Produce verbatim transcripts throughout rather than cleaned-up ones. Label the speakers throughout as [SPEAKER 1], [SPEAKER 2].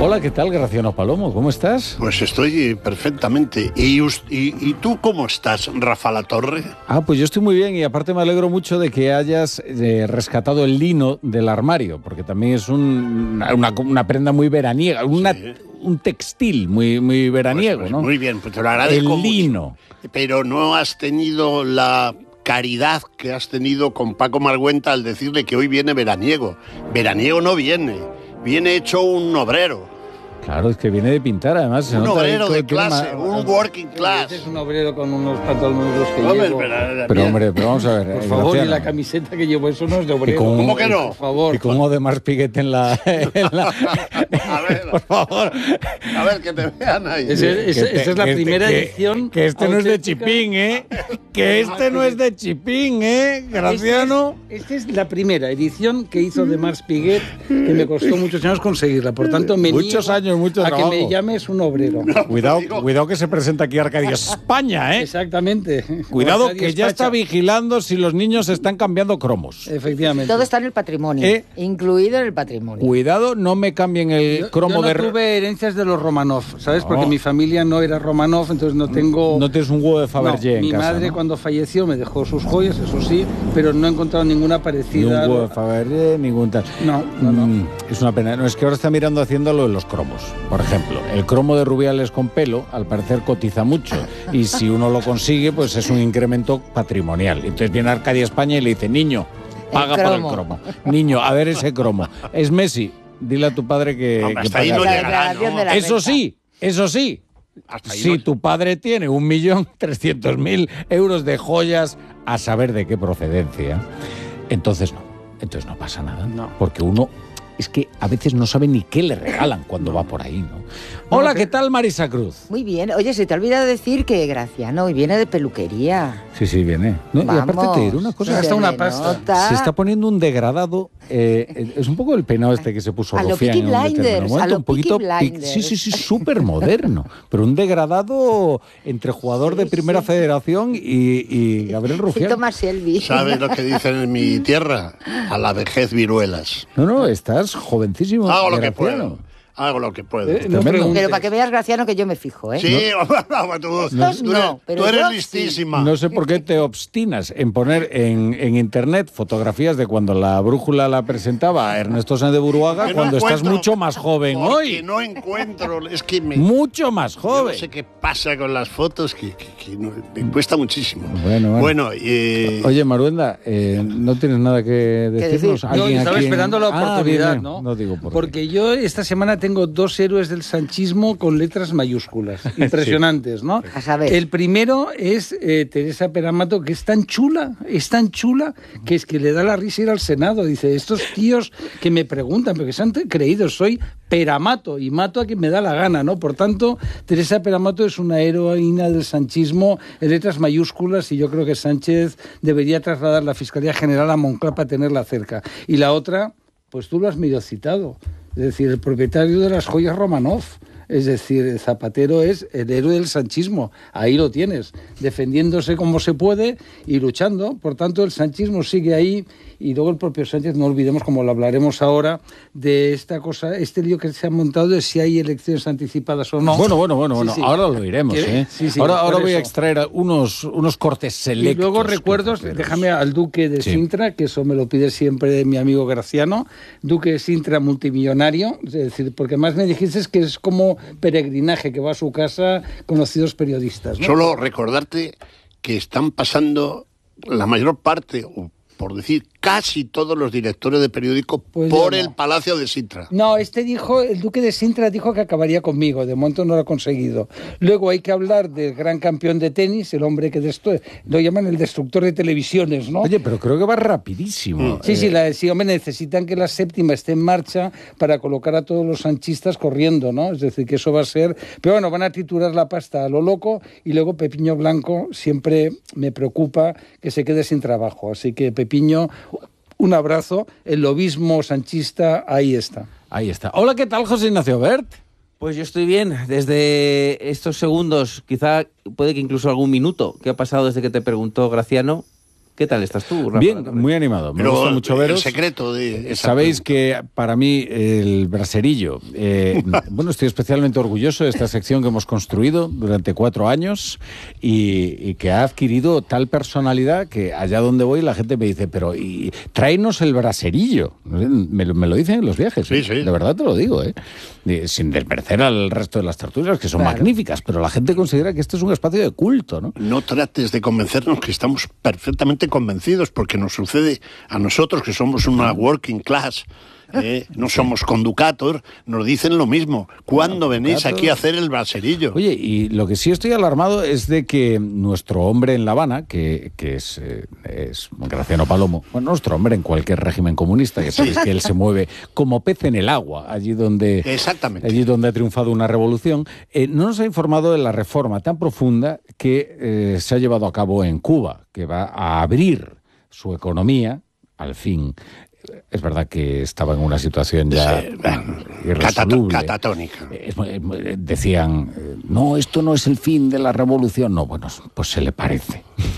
[SPEAKER 1] Hola, ¿qué tal, Graciano Palomo? ¿Cómo estás?
[SPEAKER 2] Pues estoy perfectamente. ¿Y, y, ¿Y tú cómo estás, Rafa Latorre?
[SPEAKER 1] Ah, pues yo estoy muy bien y aparte me alegro mucho de que hayas eh, rescatado el lino del armario, porque también es un, una, una prenda muy veraniega, una, sí. un textil muy, muy veraniego,
[SPEAKER 2] pues, pues,
[SPEAKER 1] ¿no?
[SPEAKER 2] Muy bien, pues te lo agradezco
[SPEAKER 1] El lino.
[SPEAKER 2] Mucho. Pero no has tenido la caridad que has tenido con Paco Margüenta al decirle que hoy viene veraniego. Veraniego no viene, viene hecho un obrero.
[SPEAKER 1] Claro, es que viene de pintar, además.
[SPEAKER 2] Un obrero de clase, un working class.
[SPEAKER 3] Este es un obrero con unos pantalones los que
[SPEAKER 2] no,
[SPEAKER 3] llevo.
[SPEAKER 2] Pero, pero,
[SPEAKER 1] pero hombre, pero vamos a ver.
[SPEAKER 3] Por favor, Graciano. Y la camiseta que llevo, eso no es de obrero.
[SPEAKER 1] Con,
[SPEAKER 2] ¿Cómo que no?
[SPEAKER 3] Por favor.
[SPEAKER 1] Y con Odemars Piguet en la... En la
[SPEAKER 2] a ver, por favor. A ver, que te vean ahí.
[SPEAKER 3] Es, es,
[SPEAKER 1] te,
[SPEAKER 3] esta es la primera
[SPEAKER 1] que,
[SPEAKER 3] edición.
[SPEAKER 1] Que este no es de Chipín, ¿eh? Que este no es de Chipín, ¿eh? Graciano.
[SPEAKER 3] Esta es, es la primera edición que hizo Odemars Piguet, que me costó muchos años conseguirla. Por tanto, me
[SPEAKER 1] Muchos años, mucho
[SPEAKER 3] a
[SPEAKER 1] trabajo.
[SPEAKER 3] Que me llames un obrero.
[SPEAKER 1] No, cuidado, cuidado que se presenta aquí Arcadia España, ¿eh?
[SPEAKER 3] Exactamente.
[SPEAKER 1] Cuidado que ya está vigilando si los niños están cambiando cromos.
[SPEAKER 3] Efectivamente.
[SPEAKER 4] Todo está en el patrimonio, ¿Eh? incluido en el patrimonio.
[SPEAKER 1] Cuidado, no me cambien el
[SPEAKER 3] yo,
[SPEAKER 1] cromo
[SPEAKER 3] yo no
[SPEAKER 1] de...
[SPEAKER 3] Yo tuve herencias de los Romanov, ¿sabes? No. Porque mi familia no era Romanov, entonces no tengo...
[SPEAKER 1] No tienes un huevo de Fabergé
[SPEAKER 3] no,
[SPEAKER 1] en
[SPEAKER 3] mi
[SPEAKER 1] casa,
[SPEAKER 3] madre
[SPEAKER 1] ¿no?
[SPEAKER 3] cuando falleció me dejó sus joyas, eso sí, pero no he encontrado ninguna parecida.
[SPEAKER 1] Ni un huevo de Fabergé, ningún tal.
[SPEAKER 3] No, no, no.
[SPEAKER 1] Mm, es una pena. No, es que ahora está mirando haciendo lo de los cromos. Por ejemplo, el cromo de Rubiales con pelo, al parecer cotiza mucho. Y si uno lo consigue, pues es un incremento patrimonial. Entonces viene Arcadia España y le dice, niño, paga por el cromo. Niño, a ver ese cromo. Es Messi, dile a tu padre que,
[SPEAKER 2] Hombre,
[SPEAKER 1] que
[SPEAKER 2] hasta ahí no llegará, ¿no?
[SPEAKER 1] Eso sí, eso sí. Si no... tu padre tiene un millón trescientos mil euros de joyas, a saber de qué procedencia, entonces no, entonces no pasa nada,
[SPEAKER 3] no.
[SPEAKER 1] Porque uno es que a veces no sabe ni qué le regalan cuando va por ahí, ¿no? Hola, ¿qué tal, Marisa Cruz?
[SPEAKER 4] Muy bien. Oye, se te ha olvidado decir que Graciano hoy viene de peluquería.
[SPEAKER 1] Sí, sí, viene. No, y aparte te diré una cosa,
[SPEAKER 3] hasta una pasta.
[SPEAKER 4] Nota.
[SPEAKER 1] Se está poniendo un degradado. Eh, es un poco el peinado este que se puso
[SPEAKER 4] a
[SPEAKER 1] Rufián en un determinado momento,
[SPEAKER 4] a lo
[SPEAKER 1] un poquito
[SPEAKER 4] Blinders.
[SPEAKER 1] Sí, sí, sí, súper moderno, pero un degradado entre jugador sí, de primera sí. federación y, y Gabriel Rufián.
[SPEAKER 4] Y Tomás Shelby.
[SPEAKER 2] ¿Sabes lo que dicen en mi tierra? A la vejez viruelas.
[SPEAKER 1] No, no, estás jovencísimo.
[SPEAKER 2] Hago lo que puedo. Hago lo que puedo.
[SPEAKER 1] Eh,
[SPEAKER 4] no pero para que veas, Graciano, que yo me fijo, ¿eh?
[SPEAKER 2] Sí,
[SPEAKER 4] no,
[SPEAKER 2] tú,
[SPEAKER 4] no,
[SPEAKER 2] tú eres,
[SPEAKER 4] no, pero
[SPEAKER 2] tú eres
[SPEAKER 4] yo,
[SPEAKER 2] listísima.
[SPEAKER 1] Sí. No sé por qué te obstinas en poner en, en internet fotografías de cuando la brújula la presentaba a Ernesto Sáenz de Buruaga,
[SPEAKER 2] no
[SPEAKER 1] cuando estás mucho más joven hoy.
[SPEAKER 2] no encuentro, es que me...
[SPEAKER 1] Mucho más joven.
[SPEAKER 2] Yo no sé qué pasa con las fotos, que, que, que no, me cuesta muchísimo.
[SPEAKER 1] Bueno, bueno.
[SPEAKER 2] bueno eh...
[SPEAKER 1] Oye, Maruenda, eh, ¿no tienes nada que decirnos?
[SPEAKER 3] ¿Qué decir? No, estaba
[SPEAKER 1] aquí
[SPEAKER 3] esperando en... la oportunidad,
[SPEAKER 1] ah, bien,
[SPEAKER 3] ¿no?
[SPEAKER 1] No digo por
[SPEAKER 3] Porque
[SPEAKER 1] qué.
[SPEAKER 3] yo esta semana tengo dos héroes del sanchismo con letras mayúsculas, impresionantes, ¿no?
[SPEAKER 4] A saber.
[SPEAKER 3] El primero es eh, Teresa Peramato, que es tan chula, es tan chula, que es que le da la risa ir al Senado. Dice, estos tíos que me preguntan, porque se han creído, soy Peramato, y mato a quien me da la gana, ¿no? Por tanto, Teresa Peramato es una heroína del sanchismo en letras mayúsculas, y yo creo que Sánchez debería trasladar la Fiscalía General a Moncloa para tenerla cerca. Y la otra, pues tú lo has medio citado, es decir, el propietario de las joyas Romanov. Es decir, Zapatero es el héroe del sanchismo. Ahí lo tienes, defendiéndose como se puede y luchando. Por tanto, el sanchismo sigue ahí. Y luego el propio Sánchez, no olvidemos, como lo hablaremos ahora, de esta cosa, este lío que se ha montado de si hay elecciones anticipadas o no.
[SPEAKER 1] Bueno, bueno, bueno,
[SPEAKER 3] sí,
[SPEAKER 1] bueno.
[SPEAKER 3] Sí.
[SPEAKER 1] ahora lo iremos, ¿eh?
[SPEAKER 3] Sí, sí,
[SPEAKER 1] ahora ahora voy
[SPEAKER 3] eso.
[SPEAKER 1] a extraer unos, unos cortes selectos.
[SPEAKER 3] Y luego recuerdos, déjame al Duque de sí. Sintra, que eso me lo pide siempre mi amigo Graciano, Duque de Sintra multimillonario, es decir, porque más me dijiste que es como peregrinaje, que va a su casa conocidos periodistas, ¿no?
[SPEAKER 2] Solo recordarte que están pasando la mayor parte, o por decir, casi todos los directores de periódico pues por no. el Palacio de Sintra.
[SPEAKER 3] No, este dijo, el Duque de Sintra dijo que acabaría conmigo, de momento no lo ha conseguido. Luego hay que hablar del gran campeón de tenis, el hombre que destruye, lo llaman el destructor de televisiones, ¿no?
[SPEAKER 1] Oye, pero creo que va rapidísimo.
[SPEAKER 3] Sí,
[SPEAKER 1] eh...
[SPEAKER 3] sí, la, sí, hombre, necesitan que la séptima esté en marcha para colocar a todos los sanchistas corriendo, ¿no? Es decir, que eso va a ser... Pero bueno, van a triturar la pasta a lo loco, y luego Pepiño Blanco siempre me preocupa que se quede sin trabajo, así que Pepiño... Un abrazo, el lobismo sanchista, ahí está.
[SPEAKER 1] Ahí está. Hola, ¿qué tal, José Ignacio Bert?
[SPEAKER 5] Pues yo estoy bien, desde estos segundos, quizá puede que incluso algún minuto que ha pasado desde que te preguntó Graciano, ¿Qué tal estás tú, Rafa?
[SPEAKER 1] Bien, muy animado. Me
[SPEAKER 2] Pero
[SPEAKER 1] gusta mucho veros.
[SPEAKER 2] el secreto de esa
[SPEAKER 1] Sabéis
[SPEAKER 2] pregunta.
[SPEAKER 1] que para mí el braserillo, eh, bueno, estoy especialmente orgulloso de esta sección que hemos construido durante cuatro años y, y que ha adquirido tal personalidad que allá donde voy la gente me dice, pero y, tráenos el braserillo. Me, lo- me lo dicen en los viajes.
[SPEAKER 2] Sí,
[SPEAKER 1] ¿eh?
[SPEAKER 2] sí.
[SPEAKER 1] De verdad te lo digo, ¿eh? Y sin desmerecer al resto de las tertulias, que son
[SPEAKER 4] Claro.
[SPEAKER 1] magníficas, pero la gente considera que este es un espacio de culto, ¿no?
[SPEAKER 2] No trates de convencernos, que estamos perfectamente convencidos, porque nos sucede a nosotros, que somos una working class, ¿eh? No somos conducator, nos dicen lo mismo. ¿Cuándo venís
[SPEAKER 1] conducator.
[SPEAKER 2] aquí a hacer el braserillo?
[SPEAKER 1] Oye, y lo que sí estoy alarmado es de que nuestro hombre en La Habana, que, que es, eh, es Graciano Palomo, bueno, nuestro hombre en cualquier régimen comunista, ya sabéis que él se mueve como pez en el agua, allí donde,
[SPEAKER 2] Exactamente.
[SPEAKER 1] allí donde ha triunfado una revolución, eh, no nos ha informado de la reforma tan profunda que eh, se ha llevado a cabo en Cuba, que va a abrir su economía, al fin. Es verdad que estaba en una situación ya
[SPEAKER 2] Sí, bueno,
[SPEAKER 1] irresoluble.
[SPEAKER 2] catato- catatónica.
[SPEAKER 1] Eh, es- eh, decían, eh, no, esto no es el fin de la revolución. No, bueno, pues se le parece.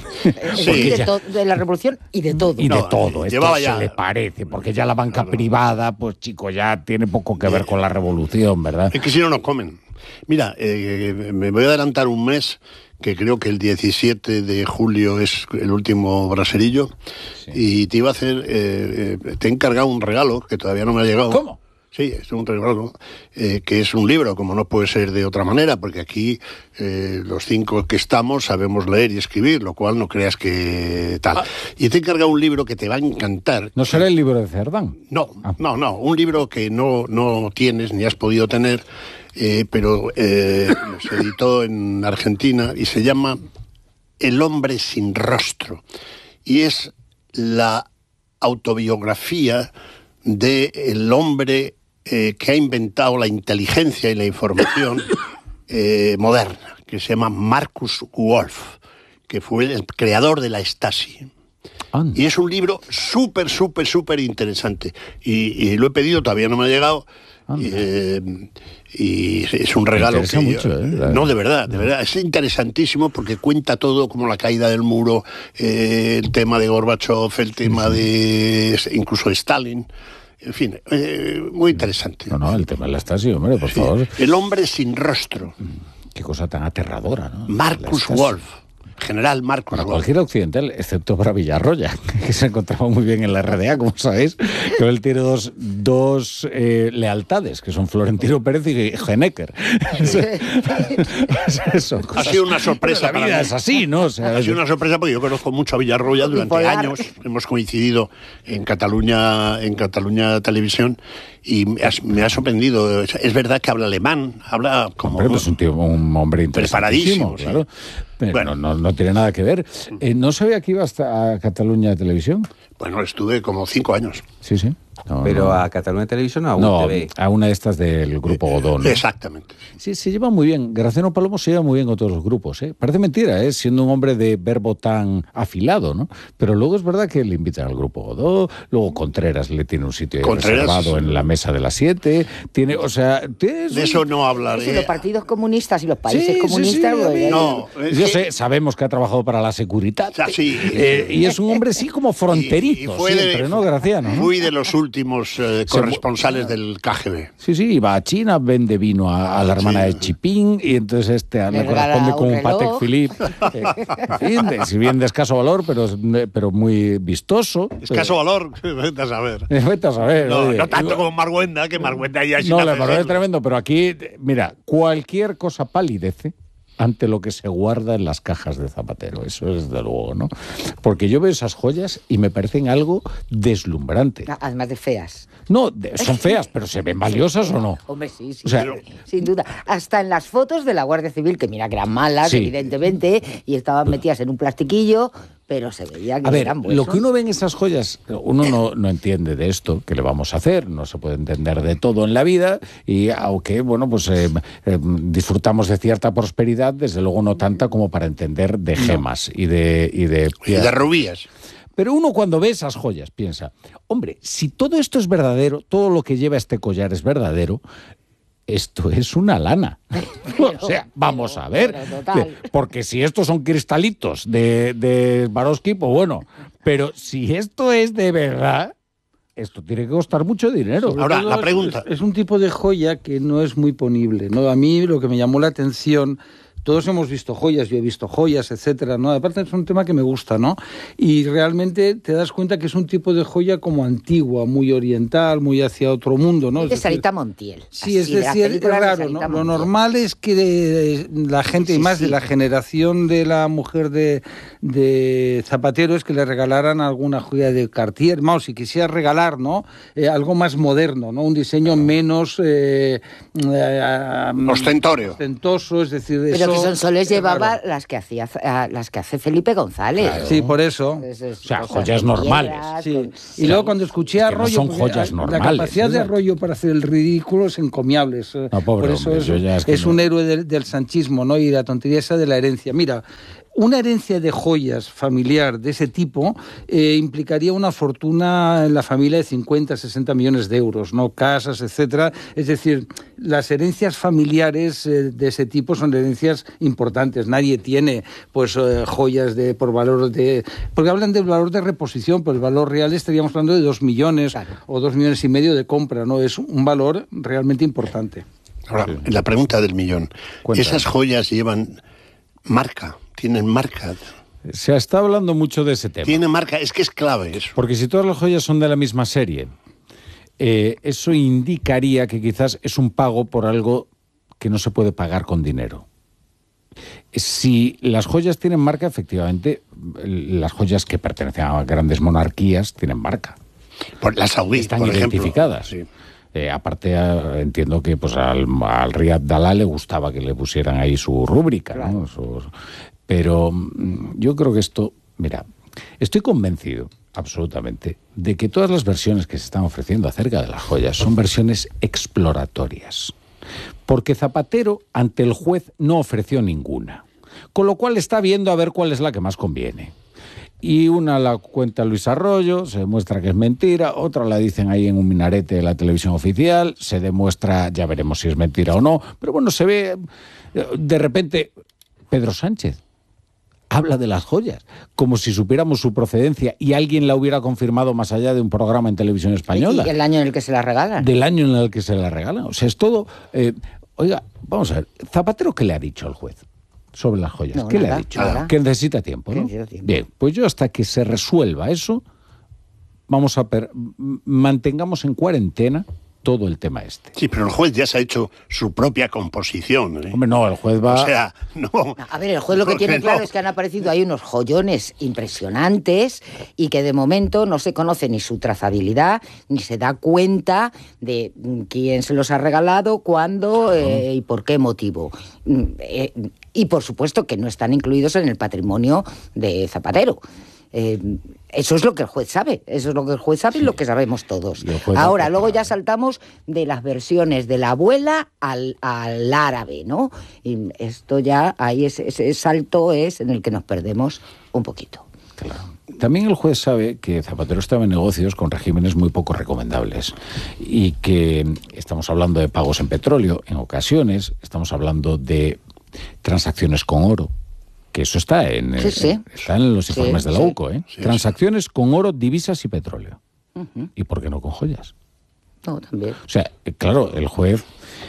[SPEAKER 2] Sí.
[SPEAKER 4] Y de, to- de la revolución y de todo.
[SPEAKER 1] Y de
[SPEAKER 2] No,
[SPEAKER 1] todo, esto
[SPEAKER 2] llevaba
[SPEAKER 1] se
[SPEAKER 2] ya-
[SPEAKER 1] le parece, porque ya la banca privada, pues chico, ya tiene poco que ver con la revolución, ¿verdad?
[SPEAKER 2] Es que si no nos comen. Mira, eh, me voy a adelantar un mes, que creo que el diecisiete de julio es el último braserillo, y te iba a hacer, eh, eh, te he encargado un regalo que todavía no me ha llegado.
[SPEAKER 1] ¿Cómo?
[SPEAKER 2] Sí, es un regalo, eh, que es un libro, como no puede ser de otra manera, porque aquí eh, los cinco que estamos sabemos leer y escribir, lo cual no creas que tal. Y te he encargado un libro que te va a encantar.
[SPEAKER 1] ¿No será el libro de Cerdán?
[SPEAKER 2] No,
[SPEAKER 1] Ah.
[SPEAKER 2] no, no, un libro que no, no tienes ni has podido tener, eh, pero eh, se editó en Argentina y se llama El hombre sin rostro. Y es la autobiografía del hombre eh, que ha inventado la inteligencia y la información eh, moderna, que se llama Marcus Wolf, que fue el creador de la Stasi.
[SPEAKER 1] Anda.
[SPEAKER 2] Y es un libro súper, súper, súper interesante. Y, y lo he pedido, todavía no me ha llegado.
[SPEAKER 1] Anda.
[SPEAKER 2] Eh, y es un regalo
[SPEAKER 1] interesa
[SPEAKER 2] que
[SPEAKER 1] mucho, ¿eh? La-
[SPEAKER 2] No, de verdad, de verdad. Es interesantísimo porque cuenta todo, como la caída del muro, eh, el tema de Gorbachev, el tema de incluso de Stalin. En fin, eh, muy interesante.
[SPEAKER 1] No, no, el tema de la Stasi, hombre, por
[SPEAKER 2] Sí.
[SPEAKER 1] favor.
[SPEAKER 2] El hombre sin rostro.
[SPEAKER 1] Qué cosa tan aterradora, ¿no?
[SPEAKER 2] Marcus
[SPEAKER 1] La Stasi.
[SPEAKER 2] Wolf. General Marcus
[SPEAKER 1] Para
[SPEAKER 2] Wolf.
[SPEAKER 1] cualquier occidental, excepto para Villarroya, que se encontraba muy bien en la R D A, como sabéis, que él tiene dos, dos eh, lealtades, que son Florentino Pérez y Genecker. Son
[SPEAKER 2] Ha
[SPEAKER 1] cosas-
[SPEAKER 2] sido una sorpresa
[SPEAKER 1] La
[SPEAKER 2] para
[SPEAKER 1] vida
[SPEAKER 2] mí.
[SPEAKER 1] es así, ¿no? O sea,
[SPEAKER 2] Ha sido una sorpresa porque yo conozco mucho a Villarroya durante
[SPEAKER 4] Bipolar.
[SPEAKER 2] años. Hemos coincidido en Cataluña, en Cataluña Televisión y me ha, me ha sorprendido. Es, es verdad que habla alemán, habla como
[SPEAKER 1] Hombre, pues un, tío, un hombre interesantísimo,
[SPEAKER 2] Preparadísimo, sí.
[SPEAKER 1] claro. Pero
[SPEAKER 2] Bueno.
[SPEAKER 1] no, no tiene nada que ver. Eh, ¿No sabía que iba hasta a Cataluña Televisión?
[SPEAKER 2] bueno, estuve como cinco años.
[SPEAKER 1] Sí, sí. No,
[SPEAKER 5] Pero
[SPEAKER 1] no.
[SPEAKER 5] a Cataluña Televisión o a
[SPEAKER 1] No,
[SPEAKER 5] U T V.
[SPEAKER 1] a una de estas del grupo Godón. ¿no?
[SPEAKER 2] Exactamente.
[SPEAKER 1] Sí, se lleva muy bien. Graciano Palomo se lleva muy bien con todos los grupos, ¿eh? Parece mentira, ¿eh? Siendo un hombre de verbo tan afilado, ¿no? Pero luego es verdad que le invitan al grupo Godó, luego Contreras le tiene un sitio
[SPEAKER 2] Contreras.
[SPEAKER 1] reservado en la mesa de las siete, tiene, o sea... tiene-
[SPEAKER 2] De eso no
[SPEAKER 4] Sí,
[SPEAKER 2] hablaré.
[SPEAKER 4] los partidos comunistas y los
[SPEAKER 1] Sí,
[SPEAKER 4] países
[SPEAKER 1] sí,
[SPEAKER 4] comunistas.
[SPEAKER 1] sí, a
[SPEAKER 4] pues,
[SPEAKER 1] mí-
[SPEAKER 4] eh,
[SPEAKER 2] No, es
[SPEAKER 1] Yo
[SPEAKER 2] que-
[SPEAKER 1] sé, sabemos que ha trabajado para la Securitat.
[SPEAKER 2] O sea, sí.
[SPEAKER 1] Eh, y es un hombre sí como fronterizo,
[SPEAKER 2] Y- y fue de-
[SPEAKER 1] siempre, ¿no, Graciano? ¿no?
[SPEAKER 2] Fui de los últimos eh, corresponsales del K G B.
[SPEAKER 1] Sí, sí, va a China, vende vino a, a la hermana
[SPEAKER 2] Sí.
[SPEAKER 1] de Chipín y entonces este le
[SPEAKER 4] Le regala
[SPEAKER 1] corresponde
[SPEAKER 4] un
[SPEAKER 1] con un
[SPEAKER 4] reloj.
[SPEAKER 1] Patek Philippe. eh, en fin, de- si bien de escaso valor, pero, pero muy vistoso.
[SPEAKER 2] Escaso valor, vete a saber.
[SPEAKER 1] Eh, vete a saber.
[SPEAKER 2] No,
[SPEAKER 1] oye.
[SPEAKER 2] no tanto como Marguenda, que Marguenda ya es
[SPEAKER 1] No, la
[SPEAKER 2] inaccesible.
[SPEAKER 1] verdad es tremendo, pero aquí, mira, cualquier cosa palidece ante lo que se guarda en las cajas de Zapatero, eso es de luego, ¿no? Porque yo veo esas joyas y me parecen algo deslumbrante.
[SPEAKER 4] Además de feas.
[SPEAKER 1] No, de- son feas, pero ¿se ven valiosas o no?
[SPEAKER 4] Hombre, sí, sí.
[SPEAKER 1] O sea,
[SPEAKER 4] pero- sin duda. Hasta en las fotos de la Guardia Civil, que mira que eran malas,
[SPEAKER 1] Sí.
[SPEAKER 4] evidentemente, y estaban metidas en un plastiquillo, pero se veía que
[SPEAKER 1] A ver,
[SPEAKER 4] eran
[SPEAKER 1] lo
[SPEAKER 4] buenos.
[SPEAKER 1] que uno ve en esas joyas, uno no, no entiende de esto, ¿qué le vamos a hacer? No se puede entender de todo en la vida y aunque, bueno, pues eh, eh, disfrutamos de cierta prosperidad, desde luego no tanta como para entender de gemas y de... Y de,
[SPEAKER 2] Y de rubíes.
[SPEAKER 1] Pero uno cuando ve esas joyas piensa, hombre, si todo esto es verdadero, todo lo que lleva este collar es verdadero, esto es una lana.
[SPEAKER 4] Pero,
[SPEAKER 1] o sea, vamos
[SPEAKER 4] pero,
[SPEAKER 1] a ver.
[SPEAKER 4] pero total.
[SPEAKER 1] Porque si estos son cristalitos de, de Swarovski, pues bueno. Pero si esto es de verdad, esto tiene que costar mucho dinero.
[SPEAKER 3] Sobre
[SPEAKER 2] Ahora,
[SPEAKER 3] todo
[SPEAKER 2] la pregunta.
[SPEAKER 3] Es, es un tipo de joya que no es muy ponible, ¿no? A mí lo que me llamó la atención... Todos hemos visto joyas, yo he visto joyas, etcétera, ¿no? Aparte es un tema que me gusta, ¿no? Y realmente te das cuenta que es un tipo de joya como antigua, muy oriental, muy hacia otro mundo, ¿no?
[SPEAKER 4] De
[SPEAKER 3] Es decir,
[SPEAKER 4] Sarita Montiel.
[SPEAKER 3] sí, es
[SPEAKER 4] así, de las
[SPEAKER 3] decir, es
[SPEAKER 4] películas de
[SPEAKER 3] raro, ¿no?
[SPEAKER 4] Sarita
[SPEAKER 3] Lo
[SPEAKER 4] Montiel.
[SPEAKER 3] normal es que de- la gente, y
[SPEAKER 4] Sí,
[SPEAKER 3] más
[SPEAKER 4] sí.
[SPEAKER 3] de la generación de la mujer de, de Zapatero, es que le regalaran alguna joya de Cartier, vamos, si quisiera regalar, ¿no? Eh, algo más moderno, ¿no? Un diseño menos... Eh, eh,
[SPEAKER 2] Ostentorio.
[SPEAKER 3] ostentoso, es decir...
[SPEAKER 4] Pero
[SPEAKER 3] eso
[SPEAKER 4] que Sonsoles
[SPEAKER 3] es
[SPEAKER 4] llevaba
[SPEAKER 3] raro.
[SPEAKER 4] las que hacía ah, las que hace Felipe González.
[SPEAKER 3] Sí, por eso.
[SPEAKER 4] Es- es
[SPEAKER 1] O sea,
[SPEAKER 4] cosas
[SPEAKER 1] joyas
[SPEAKER 4] de
[SPEAKER 1] normales.
[SPEAKER 4] piedras,
[SPEAKER 3] Sí.
[SPEAKER 4] con-
[SPEAKER 3] Y luego cuando escuché a
[SPEAKER 1] que no
[SPEAKER 3] Arroyo,
[SPEAKER 1] son
[SPEAKER 3] porque
[SPEAKER 1] joyas
[SPEAKER 3] la-
[SPEAKER 1] normales,
[SPEAKER 3] la capacidad de
[SPEAKER 1] ¿verdad?
[SPEAKER 3] Arroyo para hacer el ridículo es encomiable. Es,
[SPEAKER 1] No, pobre
[SPEAKER 3] por eso
[SPEAKER 1] hombre,
[SPEAKER 3] es,
[SPEAKER 1] yo ya es que
[SPEAKER 3] es
[SPEAKER 1] no.
[SPEAKER 3] un héroe del, del sanchismo, ¿no? Y la tontería esa de la herencia. Mira, una herencia de joyas familiar de ese tipo eh, implicaría una fortuna en la familia de cincuenta, sesenta millones de euros, ¿no? Casas, etcétera. Es decir, las herencias familiares eh, de ese tipo son herencias importantes. Nadie tiene, pues, eh, joyas de por valor de... Porque hablan del valor de reposición, pero el valor real estaríamos hablando de dos millones
[SPEAKER 4] Claro.
[SPEAKER 3] o dos millones y medio de compra, ¿no? Es un valor realmente importante.
[SPEAKER 2] Ahora, la pregunta del millón.
[SPEAKER 1] Cuéntame.
[SPEAKER 2] ¿Esas joyas llevan marca? ¿Tienen marca?
[SPEAKER 1] Se está hablando mucho de ese tema.
[SPEAKER 2] ¿Tiene marca? Es que es clave eso.
[SPEAKER 1] Porque si todas las joyas son de la misma serie, eh, eso indicaría que quizás es un pago por algo que no se puede pagar con dinero. Si las joyas tienen marca, efectivamente, las joyas que pertenecen a grandes monarquías tienen marca.
[SPEAKER 2] Por la saudí,
[SPEAKER 1] Están
[SPEAKER 2] por ejemplo.
[SPEAKER 1] identificadas.
[SPEAKER 2] Sí.
[SPEAKER 1] Eh, aparte, a- entiendo que pues al, al Rey Abdalá le gustaba que le pusieran ahí su rúbrica, ¿no? Sus- pero mm, yo creo que esto, mira, estoy convencido absolutamente de que todas las versiones que se están ofreciendo acerca de las joyas son versiones exploratorias. Porque Zapatero ante el juez no ofreció ninguna. Con lo cual está viendo a ver cuál es la que más conviene. Y una la cuenta Luis Arroyo, se demuestra que es mentira, otra la dicen ahí en un minarete de la televisión oficial, se demuestra, ya veremos si es mentira o no, pero bueno, se ve, de repente, Pedro Sánchez habla de las joyas, como si supiéramos su procedencia y alguien la hubiera confirmado más allá de un programa en televisión española.
[SPEAKER 4] Y el año en el que se las regalan.
[SPEAKER 1] Del año en el que se la regalan. O sea, es todo... eh, oiga, vamos a ver, ¿Zapatero qué le ha dicho al juez sobre las joyas?
[SPEAKER 4] No,
[SPEAKER 1] ¿Qué le
[SPEAKER 4] nada,
[SPEAKER 1] ha dicho?
[SPEAKER 4] nada.
[SPEAKER 1] Que necesita tiempo,
[SPEAKER 4] Que
[SPEAKER 1] ¿no?
[SPEAKER 4] necesita tiempo.
[SPEAKER 1] Bien, pues yo hasta que se resuelva eso, vamos a... Per- m- mantengamos en cuarentena todo el tema este.
[SPEAKER 2] Sí, pero el juez ya se ha hecho su propia composición. ¿eh?
[SPEAKER 1] Hombre, no, el juez va...
[SPEAKER 2] O sea, no...
[SPEAKER 4] A ver, el juez lo que tiene
[SPEAKER 2] no.
[SPEAKER 4] claro es que han aparecido ahí unos joyones impresionantes y que de momento no se conoce ni su trazabilidad, ni se da cuenta de mm, quién se los ha regalado, cuándo eh, y por qué motivo. Mm, eh, y por supuesto que no están incluidos en el patrimonio de Zapatero. Eh, eso es lo que el juez sabe, eso es lo que el juez sabe y lo que sabemos todos.
[SPEAKER 1] Y el juez
[SPEAKER 4] Ahora,
[SPEAKER 1] va a
[SPEAKER 4] luego ya
[SPEAKER 1] preparar.
[SPEAKER 4] saltamos de las versiones de la abuela al, al árabe, ¿no? Y esto ya, ahí ese, ese salto es en el que nos perdemos un poquito.
[SPEAKER 1] Claro. También el juez sabe que Zapatero estaba en negocios con regímenes muy poco recomendables y que estamos hablando de pagos en petróleo en ocasiones, estamos hablando de transacciones con oro, que eso está en,
[SPEAKER 4] Sí, sí.
[SPEAKER 1] en- está en los
[SPEAKER 4] Sí,
[SPEAKER 1] informes de la
[SPEAKER 4] sí.
[SPEAKER 1] U C O, ¿eh?
[SPEAKER 2] Sí,
[SPEAKER 1] Transacciones con oro, divisas y petróleo.
[SPEAKER 4] Ujú.
[SPEAKER 1] ¿Y por qué no con joyas?
[SPEAKER 4] No, también.
[SPEAKER 1] O sea, eh, claro, el juez...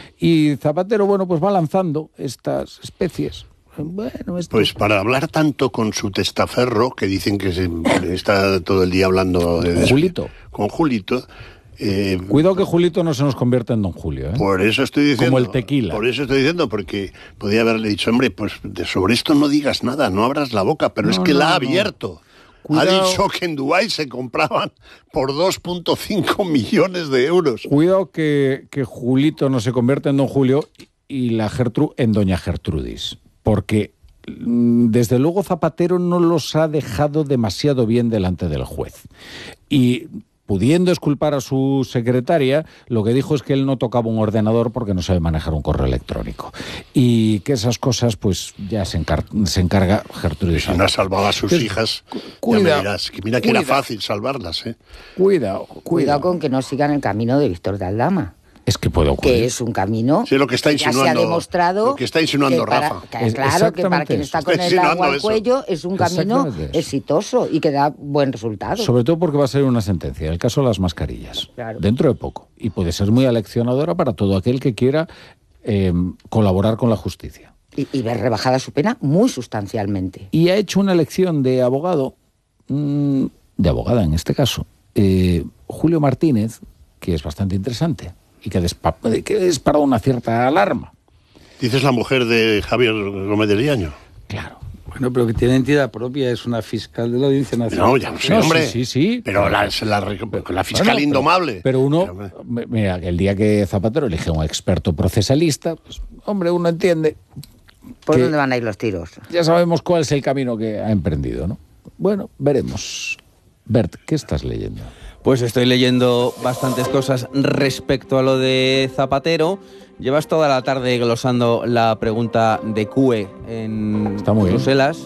[SPEAKER 1] Y Zapatero, bueno, pues va lanzando estas especies. Bueno, esto...
[SPEAKER 2] Pues para hablar tanto con su testaferro, que dicen que se, está todo el día hablando... de-
[SPEAKER 1] Con Julito.
[SPEAKER 2] Con Julito. eh,
[SPEAKER 1] Cuidado que Julito no se nos convierta en Don Julio, ¿eh?
[SPEAKER 2] Por eso estoy diciendo...
[SPEAKER 1] Como el tequila.
[SPEAKER 2] Por eso estoy diciendo, porque podía haberle dicho, hombre, pues de sobre esto no digas nada, no abras la boca, pero
[SPEAKER 1] No,
[SPEAKER 2] es que
[SPEAKER 1] no,
[SPEAKER 2] la ha
[SPEAKER 1] no.
[SPEAKER 2] abierto.
[SPEAKER 1] Cuidado.
[SPEAKER 2] Ha dicho que en Dubái se compraban por dos punto cinco millones de euros.
[SPEAKER 1] Cuidado que, que Julito no se convierta en Don Julio y la Gertrude en Doña Gertrudis. Porque mm, desde luego Zapatero no los ha dejado demasiado bien delante del juez. Y pudiendo exculpar a su secretaria, lo que dijo es que él no tocaba un ordenador porque no sabe manejar un correo electrónico. Y que esas cosas pues ya se, encar se encarga Gertrudis.
[SPEAKER 2] Si no ha salvado a sus
[SPEAKER 1] Entonces,
[SPEAKER 2] hijas,
[SPEAKER 1] cuida,
[SPEAKER 2] ya me dirás. Que mira que era
[SPEAKER 1] cuida.
[SPEAKER 2] fácil salvarlas, ¿eh?
[SPEAKER 1] Cuidado,
[SPEAKER 4] Cuidado
[SPEAKER 1] cuidado.
[SPEAKER 4] con que no sigan el camino de Víctor de Aldama.
[SPEAKER 1] Es que puede ocurrir.
[SPEAKER 4] Que es un camino.
[SPEAKER 2] Sí, lo que está
[SPEAKER 4] ya se ha
[SPEAKER 2] insinuando.
[SPEAKER 4] demostrado.
[SPEAKER 2] Lo que está insinuando
[SPEAKER 4] que para-
[SPEAKER 2] Rafa.
[SPEAKER 4] que,
[SPEAKER 1] Es
[SPEAKER 4] claro, que para quien
[SPEAKER 1] exactamente
[SPEAKER 4] está
[SPEAKER 1] eso.
[SPEAKER 4] con
[SPEAKER 2] Está
[SPEAKER 4] el agua
[SPEAKER 2] insinuando
[SPEAKER 4] al
[SPEAKER 2] eso.
[SPEAKER 4] cuello es un camino
[SPEAKER 1] Exactamente eso.
[SPEAKER 4] exitoso y que da buen resultado.
[SPEAKER 1] Sobre todo porque va a ser una sentencia, el caso de las mascarillas,
[SPEAKER 4] Claro.
[SPEAKER 1] dentro de poco. Y puede ser muy aleccionadora para todo aquel que quiera eh, colaborar con la justicia.
[SPEAKER 4] Y, y ver rebajada su pena muy sustancialmente.
[SPEAKER 1] Y ha hecho una elección de abogado, mmm, de abogada en este caso, eh, Julio Martínez, que es bastante interesante y que, despa- que ha disparado una cierta alarma.
[SPEAKER 2] Dices la mujer de Javier Gómez de Liaño.
[SPEAKER 1] Claro.
[SPEAKER 3] Bueno, pero que tiene entidad propia, es una fiscal de la Audiencia Nacional.
[SPEAKER 2] No, ya lo sé,
[SPEAKER 1] No,
[SPEAKER 2] hombre.
[SPEAKER 1] sí, sí, sí.
[SPEAKER 2] Pero la, la, la fiscal
[SPEAKER 1] Bueno,
[SPEAKER 2] indomable.
[SPEAKER 1] Pero, pero uno,
[SPEAKER 2] Pero,
[SPEAKER 1] me- mira, el día que Zapatero elige a un experto procesalista, pues, hombre, uno entiende.
[SPEAKER 4] ¿Por
[SPEAKER 1] que
[SPEAKER 4] dónde van a ir los tiros?
[SPEAKER 1] Ya sabemos cuál es el camino que ha emprendido, ¿no? Bueno, veremos. Bert, ¿qué estás leyendo?
[SPEAKER 5] Pues estoy leyendo bastantes cosas respecto a lo de Zapatero. Llevas toda la tarde glosando la pregunta de C U E en
[SPEAKER 1] Está muy bien.
[SPEAKER 5] Bruselas.